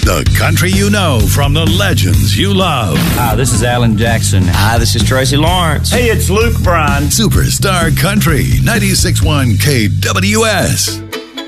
The country you know from the legends you love. Hi, this is Alan Jackson. Hi, this is Tracy Lawrence. Hey, it's Luke Bryan. Superstar Country, 96.1 KWS.